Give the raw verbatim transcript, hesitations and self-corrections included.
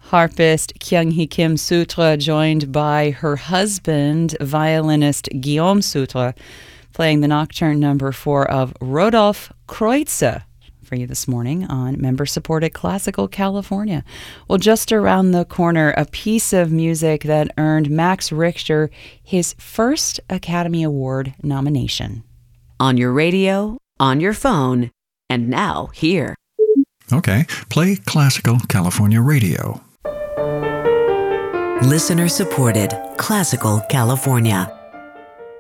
Harpist Kyung-hee Kim Sutra, joined by her husband, violinist Guillaume Sutra, playing the Nocturne number four of Rodolphe Kreutzer for you this morning on member-supported Classical California. Well, just around the corner, a piece of music that earned Max Richter his first Academy Award nomination. On your radio, on your phone, and now here. Okay, play Classical California Radio. Listener-supported Classical California.